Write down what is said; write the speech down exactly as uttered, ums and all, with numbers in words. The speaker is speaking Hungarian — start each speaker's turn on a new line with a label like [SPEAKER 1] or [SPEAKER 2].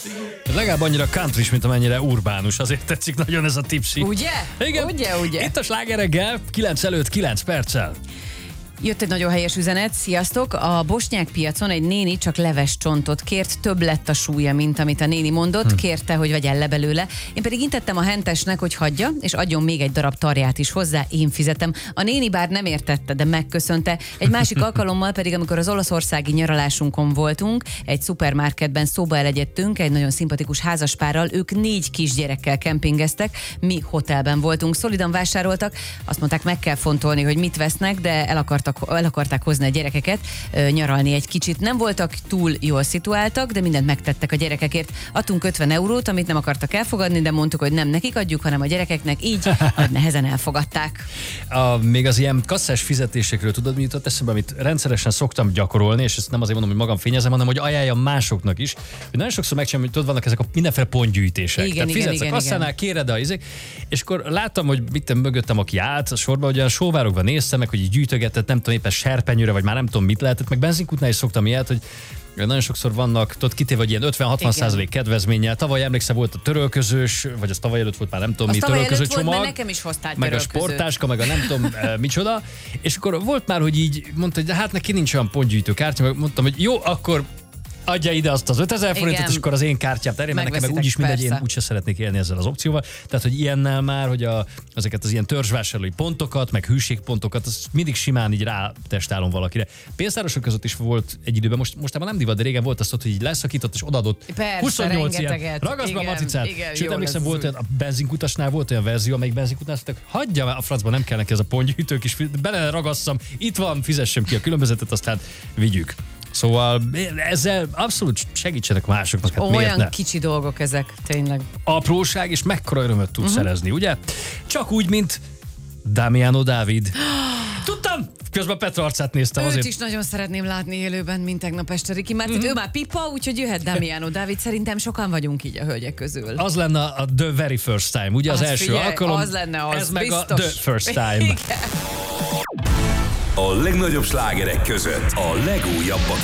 [SPEAKER 1] Legalább annyira country, mint amennyire urbánus. Azért tetszik nagyon ez a tipsi.
[SPEAKER 2] Ugye?
[SPEAKER 1] Igen.
[SPEAKER 2] Ugye, ugye?
[SPEAKER 1] Itt a slágereggel, kilenc előtt kilenc perccel.
[SPEAKER 2] Jött egy nagyon helyes üzenet, sziasztok! A bosnyák piacon egy néni csak leves csontot kért, több lett a súlya, mint amit a néni mondott, hm. kérte, hogy vegyen le belőle. Én pedig intettem a hentesnek, hogy hagyja, és adjon még egy darab tarját is hozzá, én fizetem. A néni bár nem értette, de megköszönte. Egy másik alkalommal pedig, amikor az olaszországi nyaralásunkon voltunk, egy szupermarketben szóba elegyedtünk, egy nagyon szimpatikus házaspárral, ők négy kisgyerekkel kempingeztek, mi hotelben voltunk, szolidan vásároltak, azt mondták, meg kell fontolni, hogy mit vesznek, de el akartak el akarták hozni a gyerekeket, nyaralni egy kicsit. Nem voltak túl jól szituáltak, de mindent megtettek a gyerekekért. Adtunk ötven eurót, amit nem akartak elfogadni, de mondtuk, hogy nem nekik adjuk, hanem a gyerekeknek, így nagy nehezen elfogadták.
[SPEAKER 1] A, még az ilyen kasszás fizetésekről tudod, mi jutott eszembe, amit rendszeresen szoktam gyakorolni, és ezt nem azért mondom, hogy magam fényezem, hanem hogy ajánljam másoknak is. Hogy nagyon sokszor megcsinálom, hogy tudod, vannak ezek a mindenféle pontgyűjtések.
[SPEAKER 2] Igen,
[SPEAKER 1] Tehát
[SPEAKER 2] igen,
[SPEAKER 1] fizetsz
[SPEAKER 2] igen,
[SPEAKER 1] a kasszánál, kéred a izék, és akkor láttam, hogy mit mögöttem, aki állt a sorba, hogy olyan sóvárokban néztem meg, hogy így gyűjtögetett, nem tudom, éppen serpenyőre, vagy már nem tudom mit lehetett, meg benzinkútnál is szoktam ilyet, hogy nagyon sokszor vannak, tudod, kitéve, hogy ilyen ötven-hatvan százalék kedvezménnyel. Tavaly emlékszem, volt a törölközős, vagy az tavaly előtt volt már nem tudom
[SPEAKER 2] az
[SPEAKER 1] mi törölköző
[SPEAKER 2] csomag.
[SPEAKER 1] volt,
[SPEAKER 2] nekem is hoztál
[SPEAKER 1] meg a sportáska, meg a nem tudom e, micsoda. És akkor volt már, hogy így mondta, hogy de hát neki nincs olyan pontgyűjtő kártya, meg mondtam, hogy jó, akkor adja ide azt az ötezer forintot, és akkor az én kártyám terén, mert nekem meg úgyis mindegy, én úgyse szeretnék élni ezzel az opcióval. Tehát, hogy ilyennel már, hogy a, ezeket az ilyen törzsvásárlói pontokat, meg hűségpontokat, az mindig simán így rátestálom valakire. Pénztárosok között is volt egy időben, most, mostában nem divat, de régen volt azt, hogy így leszakított, és odaadott huszonnyolc ilyen. Ragaszd be a macicát. Sőt, emlékszem, volt olyan, a benzinkutasnál volt olyan verzió, amelyik benzinkutasnál mondták, hagyja már a francba, nem kell neki ez a pontgyűjtők is, bele ragasszam, itt van, fizessem ki a különbözetet, aztán vigyük. Szóval ezzel abszolút segítsenek másoknak. Hát
[SPEAKER 2] olyan kicsi dolgok ezek, tényleg.
[SPEAKER 1] Apróság, és mekkora örömöt tud uh-huh. szerezni, ugye? Csak úgy, mint Damiano Dávid. Tudtam! Közben Petra arcát néztem.
[SPEAKER 2] Őt
[SPEAKER 1] azért.
[SPEAKER 2] is nagyon szeretném látni élőben, mint tegnap este Riki Mártin. Uh-huh. Ő már pipa, úgyhogy jöhet Damiano Dávid. Szerintem sokan vagyunk így a hölgyek közül.
[SPEAKER 1] Az lenne a The Very First Time, ugye? Az, az első figyelj, alkalom.
[SPEAKER 2] Az lenne az,
[SPEAKER 1] ez meg
[SPEAKER 2] biztos.
[SPEAKER 1] A The First Time.
[SPEAKER 2] Igen.
[SPEAKER 3] A legnagyobb slágerek között a legújabbak